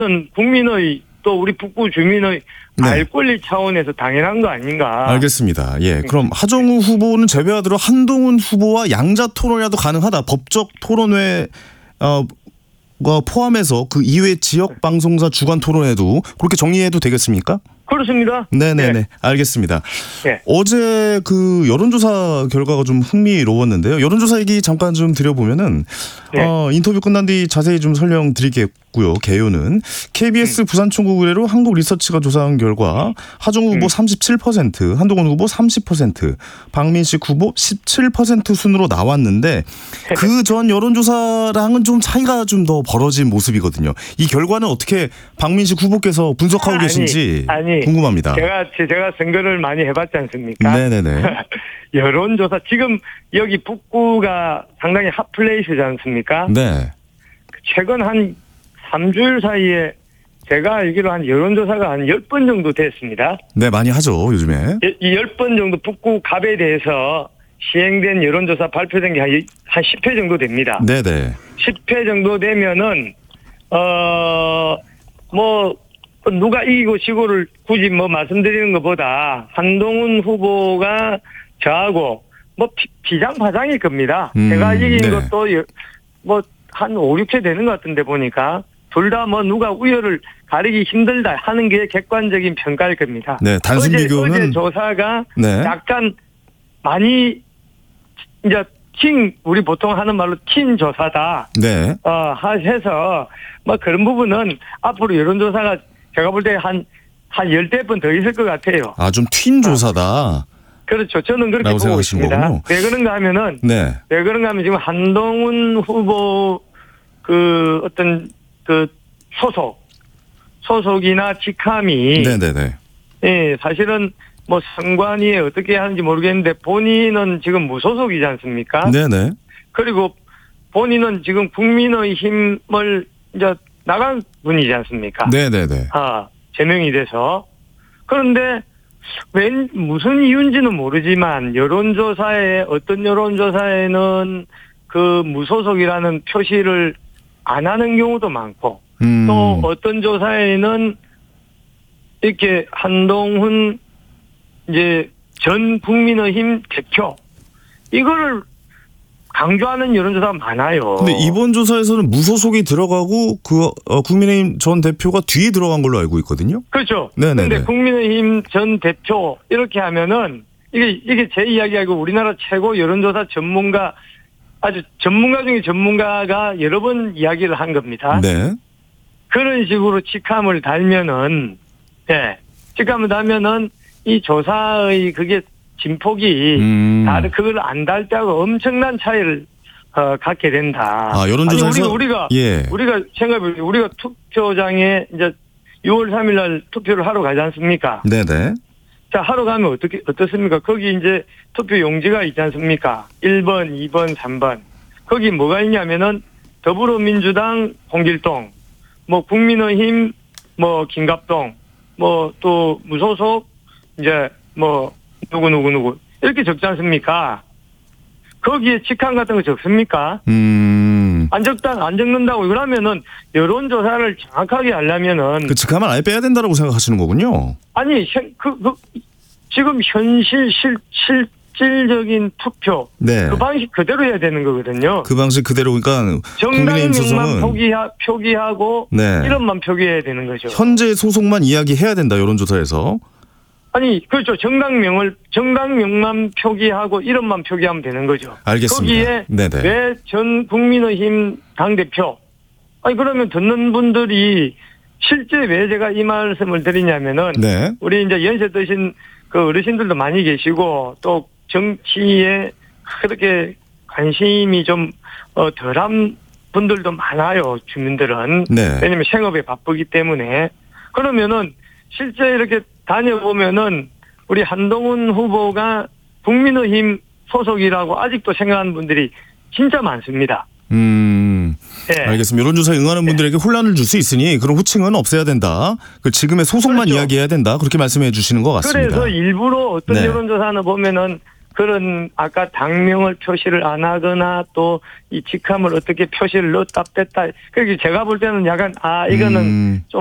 국민의 또 우리 북구 주민의 네. 알 권리 차원에서 당연한 거 아닌가. 알겠습니다. 예, 그럼 하정우 후보는 제외하도록 한동훈 후보와 양자 토론이라도 가능하다. 법적 토론회 포함해서 그 이외 지역 방송사 주간 토론회도 그렇게 정리해도 되겠습니까? 그렇습니다. 네네네. 네. 알겠습니다. 네. 어제 그 여론조사 결과가 좀 흥미로웠는데요. 여론조사 얘기 잠깐 좀 드려보면은, 네. 인터뷰 끝난 뒤 자세히 좀 설명드리겠고요. 개요는 KBS 부산총국 의뢰로 한국리서치가 조사한 결과 하정우 후보 37%, 한동훈 후보 30%, 박민식 후보 17% 순으로 나왔는데 그 전 여론조사랑은 좀 차이가 좀 더 벌어진 모습이거든요. 이 결과는 어떻게 박민식 후보께서 분석하고 계신지 궁금합니다. 제가 선거를 많이 해봤지 않습니까? 네네네. 여론조사 지금 여기 북구가 상당히 핫플레이스지 않습니까? 네. 최근 한 3주일 사이에 제가 알기로 한 여론조사가 한 10번 정도 됐습니다. 네, 많이 하죠, 요즘에. 이 10번 정도 북구 갑에 대해서 시행된 여론조사 발표된 게 한 10회 정도 됩니다. 네네. 10회 정도 되면은, 누가 이기고 지고를 굳이 말씀드리는 것보다 한동훈 후보가 저하고 비장파장일 겁니다. 제가 이긴 네. 것도 한 5, 6회 되는 것 같은데 보니까 둘 다 누가 우열을 가리기 힘들다 하는 게 객관적인 평가일 겁니다. 네, 단순 비교는 어제 조사가 네. 약간 많이 이제 우리 보통 하는 말로 틴 조사다. 네. 해서 그런 부분은 앞으로 여론조사가 제가 볼 때 한 10대 번 더 있을 것 같아요. 좀 튄 조사다. 그렇죠. 저는 그렇게 보고 있습니다. 거군요. 왜 그런가 하면은, 네. 왜 그런가 하면 지금 한동훈 후보 소속이나 직함이. 네네네. 예, 사실은 선관위에 어떻게 하는지 모르겠는데 본인은 지금 무소속이지 않습니까? 네네. 그리고 본인은 지금 국민의힘을 이제 나간 분이지 않습니까? 네네네. 제명이 돼서. 그런데 무슨 이유인지는 모르지만 어떤 여론조사에는 그 무소속이라는 표시를 안 하는 경우도 많고 또 어떤 조사에는 이렇게 한동훈 이제 전 국민의힘 대표 이거를 강조하는 여론조사가 많아요. 근데 이번 조사에서는 무소속이 들어가고 국민의힘 전 대표가 뒤에 들어간 걸로 알고 있거든요. 그렇죠. 네네. 근데 국민의힘 전 대표 이렇게 하면은 이게 제 이야기하고 우리나라 최고 여론조사 전문가 아주 전문가 중에 전문가가 여러 번 이야기를 한 겁니다. 네. 그런 식으로 직함을 달면은 이 조사의 그게 진폭이 그걸 안 달 때하고 엄청난 차이를 갖게 된다. 여론조사에서 우리가 생각해보면 우리가 투표장에 이제 6월 3일 날 투표를 하러 가지 않습니까? 네네. 자, 하러 가면 어떻습니까? 거기 이제 투표 용지가 있지 않습니까? 1번, 2번, 3번. 거기 뭐가 있냐면은 더불어민주당 홍길동, 국민의힘 김갑동, 또 무소속 이제 누구 이렇게 적지 않습니까? 거기에 직함 같은 거 적습니까? 안 적는다고. 그러면은 여론조사를 정확하게 하려면은 그 직함을 아예 빼야 된다고 생각하시는 거군요. 아니 지금 실질적인 투표 네. 그 방식 그대로 해야 되는 거거든요. 그 방식 그대로 그러니까 정당명만 소송은 표기하고 네. 이름만 표기해야 되는 거죠. 현재 소속만 이야기해야 된다 여론조사에서. 아니 그렇죠. 정당명만 표기하고 이름만 표기하면 되는 거죠. 알겠습니다. 거기에 왜 전 국민의힘 당대표 그러면 듣는 분들이 실제 왜 제가 이 말씀을 드리냐면은 네. 우리 이제 연세 드신 그 어르신들도 많이 계시고 또 정치에 그렇게 관심이 좀 덜한 분들도 많아요. 주민들은. 네. 왜냐면 생업에 바쁘기 때문에. 그러면은 실제 이렇게 다녀보면은 우리 한동훈 후보가 국민의힘 소속이라고 아직도 생각하는 분들이 진짜 많습니다. 네. 알겠습니다. 여론조사에 응하는 분들에게 혼란을 줄 수 있으니 그런 호칭은 없애야 된다. 지금의 소속만 그렇죠. 이야기해야 된다. 그렇게 말씀해 주시는 것 같습니다. 그래서 일부러 어떤 여론조사는 보면은 그런 아까 당명을 표시를 안 하거나 또 이 직함을 어떻게 표시를 넣었다 뺐다. 그게 제가 볼 때는 약간 이거는 좀